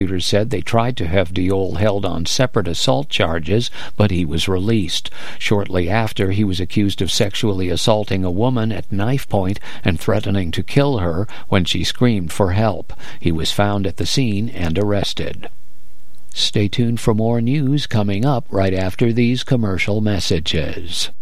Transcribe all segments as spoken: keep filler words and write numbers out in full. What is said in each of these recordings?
Prosecutors said they tried to have Diol held on separate assault charges, but he was released. Shortly after, he was accused of sexually assaulting a woman at knife point and threatening to kill her when she screamed for help. He was found at the scene and arrested. Stay tuned for more news coming up right after these commercial messages.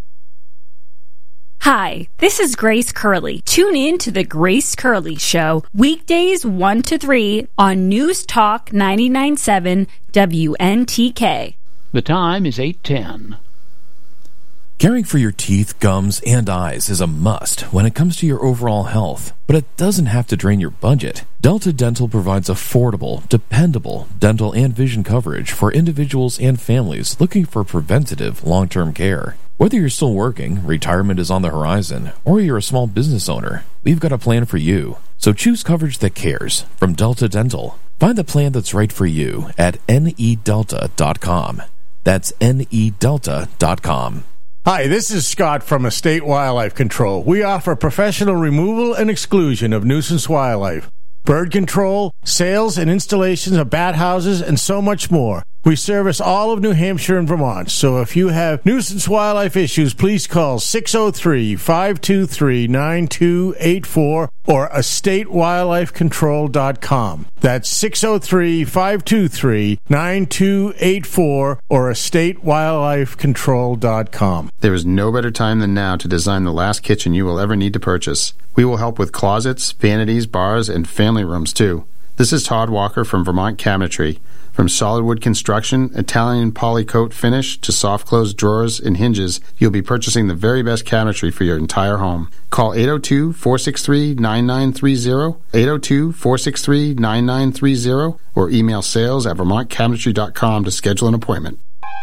Hi, this is Grace Curley. Tune in to The Grace Curley Show, weekdays one to three on News Talk ninety-nine point seven W N T K. The time is eight ten. Caring for your teeth, gums, and eyes is a must when it comes to your overall health, but it doesn't have to drain your budget. Delta Dental provides affordable, dependable dental and vision coverage for individuals and families looking for preventative, long-term care. Whether you're still working, retirement is on the horizon, or you're a small business owner, we've got a plan for you. So choose coverage that cares from Delta Dental. Find the plan that's right for you at N E delta dot com. That's N E delta dot com. Hi, this is Scott from Estate Wildlife Control. We offer professional removal and exclusion of nuisance wildlife, bird control, sales and installations of bat houses, and so much more. We service all of New Hampshire and Vermont, so if you have nuisance wildlife issues, please call six oh three, five two three, nine two eight four or estate wildlife control dot com. That's six oh three, five two three, nine two eight four or estate wildlife control dot com. There is no better time than now to design the last kitchen you will ever need to purchase. We will help with closets, vanities, bars, and family rooms, too. This is Todd Walker from Vermont Cabinetry. From solid wood construction, Italian polycoat finish, to soft close drawers and hinges, you'll be purchasing the very best cabinetry for your entire home. Call eight oh two, four six three, nine nine three oh, eight oh two, four six three, nine nine three oh, or email sales at vermont cabinetry dot com to schedule an appointment.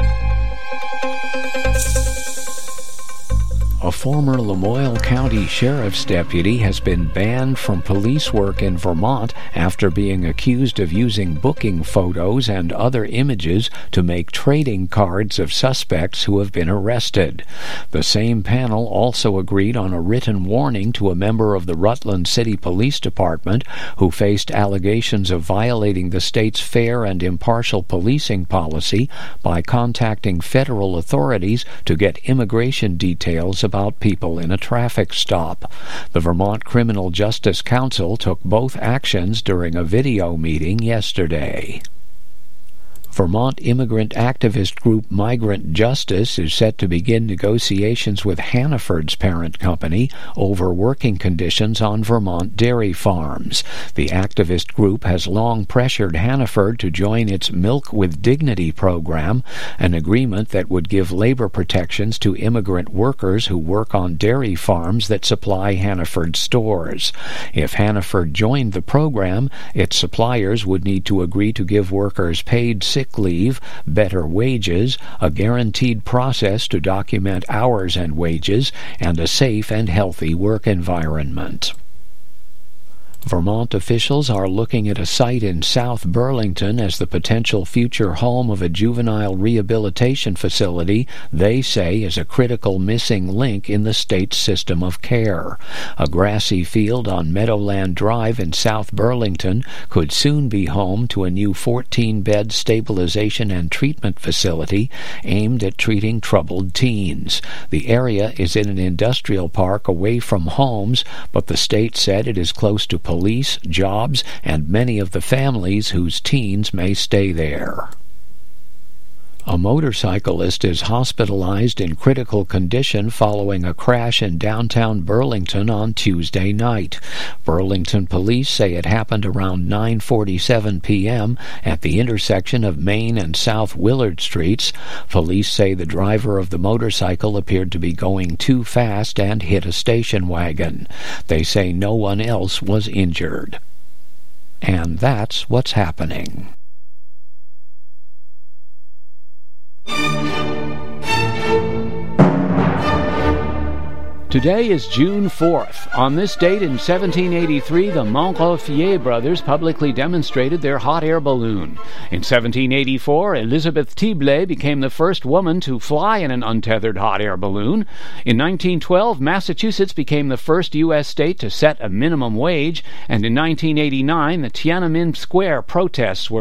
A former Lamoille County Sheriff's deputy has been banned from police work in Vermont after being accused of using booking photos and other images to make trading cards of suspects who have been arrested. The same panel also agreed on a written warning to a member of the Rutland City Police Department who faced allegations of violating the state's fair and impartial policing policy by contacting federal authorities to get immigration details about people in a traffic stop. The Vermont Criminal Justice Council took both actions during a video meeting yesterday. Vermont immigrant activist group Migrant Justice is set to begin negotiations with Hannaford's parent company over working conditions on Vermont dairy farms. The activist group has long pressured Hannaford to join its Milk with Dignity program, an agreement that would give labor protections to immigrant workers who work on dairy farms that supply Hannaford stores. If Hannaford joined the program, its suppliers would need to agree to give workers paid sick leave, better wages, a guaranteed process to document hours and wages, and a safe and healthy work environment. Vermont officials are looking at a site in South Burlington as the potential future home of a juvenile rehabilitation facility they say is a critical missing link in the state's system of care. A grassy field on Meadowland Drive in South Burlington could soon be home to a new fourteen-bed stabilization and treatment facility aimed at treating troubled teens. The area is in an industrial park away from homes, but the state said it is close to police, jobs, and many of the families whose teens may stay there. A motorcyclist is hospitalized in critical condition following a crash in downtown Burlington on Tuesday night. Burlington police say it happened around nine forty-seven p.m. at the intersection of Main and South Willard Streets. Police say the driver of the motorcycle appeared to be going too fast and hit a station wagon. They say no one else was injured. And that's what's happening. Today is June fourth. On this date in seventeen eighty-three, the Montgolfier brothers publicly demonstrated their hot air balloon. In seventeen eighty-four, Elizabeth Tiblet became the first woman to fly in an untethered hot air balloon. In nineteen twelve, Massachusetts became the first U S state to set a minimum wage, and in nineteen eighty-nine, the Tiananmen Square protests were